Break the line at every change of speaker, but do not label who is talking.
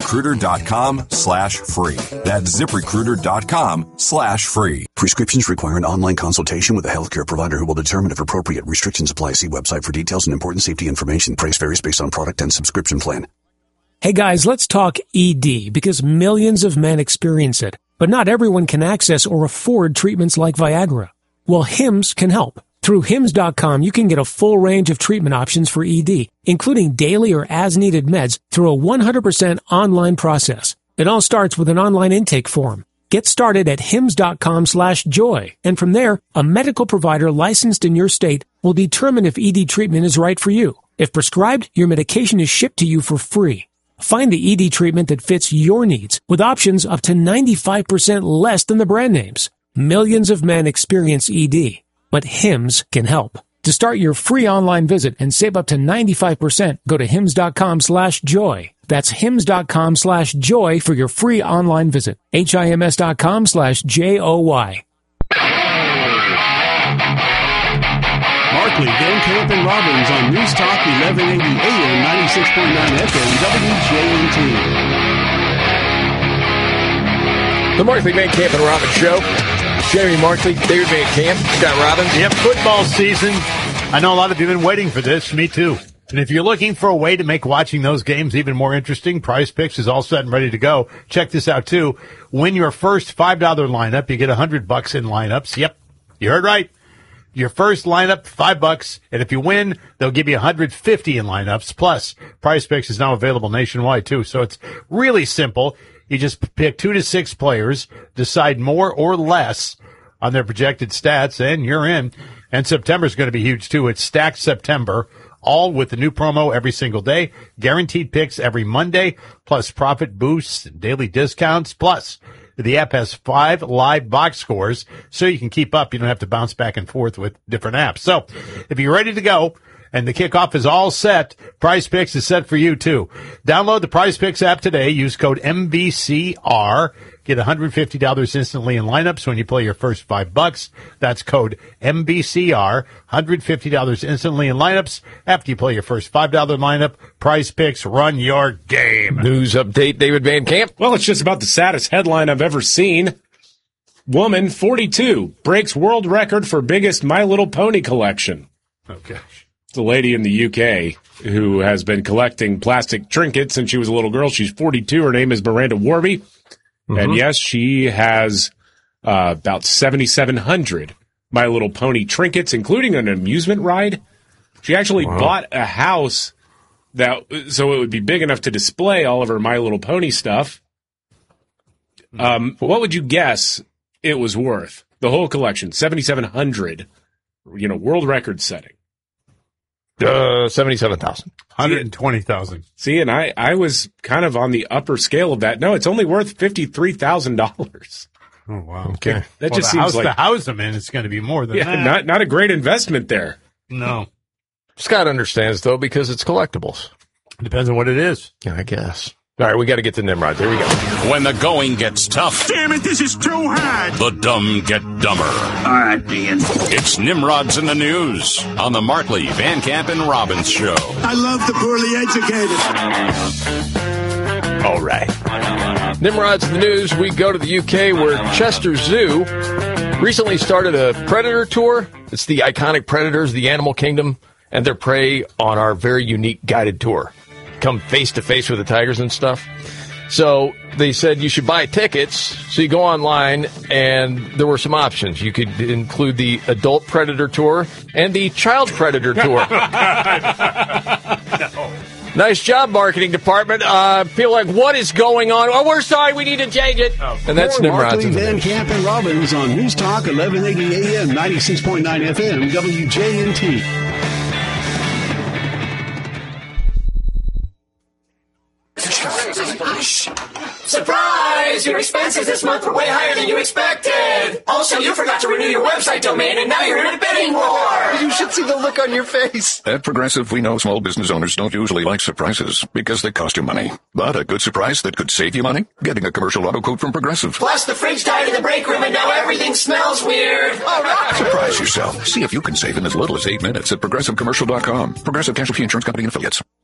ZipRecruiter.com/free. That's ZipRecruiter.com/free.
Prescriptions require an online consultation with a healthcare provider who will determine if appropriate. Restrictions apply. See website for details and important safety information. Price varies based on product and subscription plan.
Hey guys, let's talk ED because millions of men experience it, but not everyone can access or afford treatments like Viagra. Well, Hims can help. Through Hims.com, you can get a full range of treatment options for ED, including daily or as-needed meds through a 100% online process. It all starts with an online intake form. Get started at Hims.com/joy, and from there, a medical provider licensed in your state will determine if ED treatment is right for you. If prescribed, your medication is shipped to you for free. Find the ED treatment that fits your needs with options up to 95% less than the brand names. Millions of men experience ED, but Hims can help. To start your free online visit and save up to 95%, go to Hims.com/joy. That's Hims.com/joy for your free online visit. HIMS.com/JOY.
Markley, Van Camp, and Robbins on News Talk 1180 AM 96.9 FM WJNT.
The Markley, Van Camp, and Robbins Show. Jeremy Markley, David Van Camp, Scott Robbins.
Yep, football season. I know a lot of you have been waiting for this. Me too. And if you're looking for a way to make watching those games even more interesting, Prize Picks is all set and ready to go. Check this out too. Win your first $5 lineup, you get $100 in lineups. Yep, you heard right. Your first lineup, $5, and if you win, they'll give you $150 in lineups. Plus, Prize Picks is now available nationwide too, so it's really simple. You just pick 2 to 6 players, decide more or less on their projected stats, and you're in. And September's going to be huge too. It's Stacked September, all with the new promo every single day, guaranteed picks every Monday, plus profit boosts, daily discounts, plus the app has 5 live box scores, so you can keep up. You don't have to bounce back and forth with different apps. So if you're ready to go and the kickoff is all set, Prize Picks is set for you too. Download the Prize Picks app today. Use code MVCR. Get $150 instantly in lineups when you play your first $5. That's code MVCR. $150 instantly in lineups after you play your first $5 lineup. Prize Picks, run your game.
News update, David Van Camp.
Well, it's just about the saddest headline I've ever seen. Woman, 42, breaks world record for biggest My Little Pony collection.
Okay.
It's a lady in the UK who has been collecting plastic trinkets since she was a little girl. She's 42. Her name is Miranda Warby. And yes, she has about 7,700 My Little Pony trinkets, including an amusement ride. She actually bought a house so it would be big enough to display all of her My Little Pony stuff. What would you guess it was worth? The whole collection, 7,700, world record setting.
77,000.
120,000.
See, and I was kind of on the upper scale of that. No, it's only worth $53,000.
Oh, wow.
Okay.
That just seems like
the house I'm in is going to be more than that.
Not a great investment there.
No.
Scott understands, though, because it's collectibles.
Depends on what it is.
Yeah, I guess. All right, we got to get to Nimrod. There we go.
When the going gets tough.
Damn it, this is too hard.
The dumb get dumber.
All right, Ian.
It's Nimrod's in the News on the Markley, Van Camp, and Robbins Show.
I love the poorly educated.
All right. Nimrod's in the News. We go to the UK where Chester Zoo recently started a predator tour. It's the iconic predators, the animal kingdom, and their prey on our very unique guided tour. Come face to face with the tigers and stuff. So they said you should buy tickets. So you go online, and there were some options. You could include the adult predator tour and the child predator tour.
No.
Nice job, marketing department. Feel like, what is going on? Oh, we're sorry. We need to change it. Oh, and that's Nimrod's.
Markley, Van Camp, and Robbins on News Talk 1180 AM 96.9 FM WJNT.
Surprise! Your expenses this month were way higher than you expected! Also, you forgot to renew your website domain, and now you're in a bidding war!
You should see the look on your face.
At Progressive, we know small business owners don't usually like surprises because they cost you money. But a good surprise that could save you money? Getting a commercial auto quote from Progressive.
Plus, the fridge died in the break room, and now everything smells weird! All right!
Surprise yourself. See if you can save in as little as 8 minutes at ProgressiveCommercial.com. Progressive Casualty Insurance Company and Affiliates.